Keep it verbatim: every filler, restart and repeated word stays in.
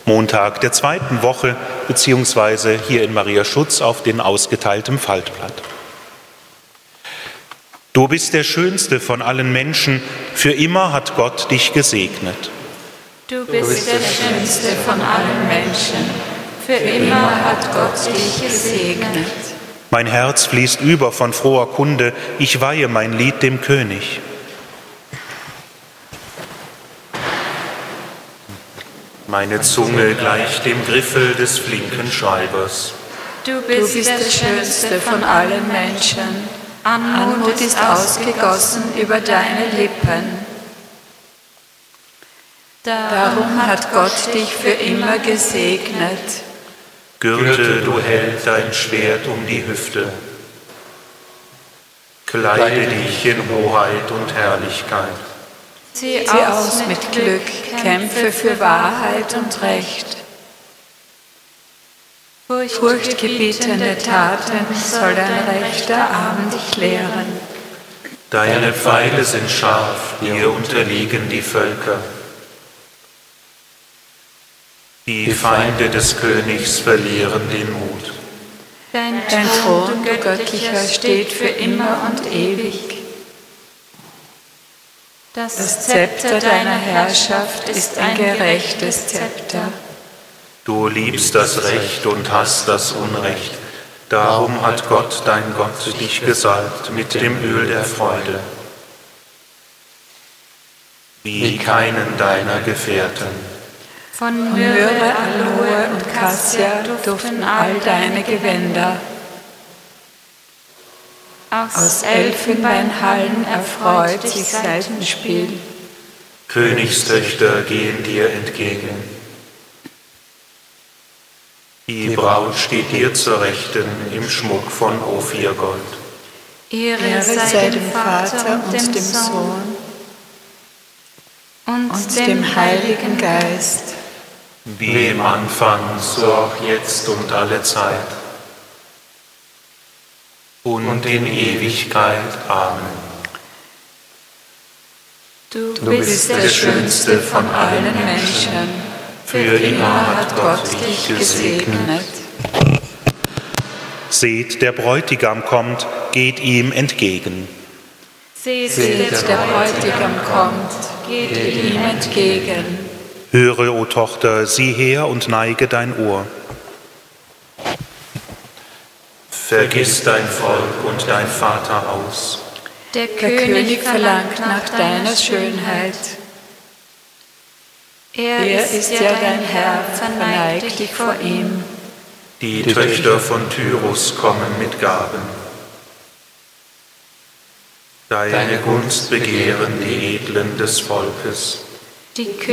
Montag der zweiten Woche, beziehungsweise hier in Maria Schutz auf den ausgeteilten Faltblatt. Du bist der Schönste von allen Menschen, für immer hat Gott dich gesegnet. Du bist der Schönste von allen Menschen, für immer hat Gott dich gesegnet. Mein Herz fließt über von froher Kunde, ich weihe mein Lied dem König. Meine Zunge gleicht dem Griffel des flinken Schreibers. Du bist, du bist der Schönste von allen Menschen. Anmut ist ausgegossen über deine Lippen. Darum hat Gott dich für immer gesegnet. Gürte, du Held, dein Schwert um die Hüfte. Kleide dich in Hoheit und Herrlichkeit. Zieh aus mit Glück, kämpfe für Wahrheit und Recht. Furchtgebietende Taten soll dein rechter Arm dich lehren. Deine Pfeile sind scharf, dir unterliegen die Völker. Die Feinde des Königs verlieren den Mut. Dein, dein Thron, du Göttlicher, steht für immer und ewig. Das, das Zepter deiner Herrschaft ist ein gerechtes Zepter. Du liebst das Recht und hast das Unrecht. Darum hat Gott, dein Gott, dich gesalbt mit dem Öl der Freude. Wie keinen deiner Gefährten. Von Myrrhe, Aloe und Kassia duften all deine Gewänder. Aus Elfenbeinhallen erfreut sich Saitenspiel. Königstöchter gehen dir entgegen. Die Braut steht dir zur Rechten im Schmuck von Ophirgold. Ehre sei dem Vater und dem Sohn und, und dem Heiligen Geist. Wie im Anfang, so auch jetzt und alle Zeit. Und in Ewigkeit. Amen. Du, du bist der Schönste von allen Menschen. Für immer hat Gott dich gesegnet. Seht, der Bräutigam kommt, geht ihm entgegen. Seht, Seht der Bräutigam kommt, geht ihm entgegen. Höre, o Tochter, sieh her und neige dein Ohr. Vergiss dein Volk und dein Vater aus. Der König verlangt nach deiner Schönheit. Er, er ist ja dein Herr, verneige dich vor ihm. Die Töchter von Tyrus kommen mit Gaben. Deine Gunst begehren die Edlen des Volkes. Die